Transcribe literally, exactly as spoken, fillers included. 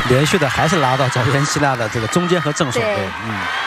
连续的还是拿到早田希娜的这个中间和正手。对，嗯。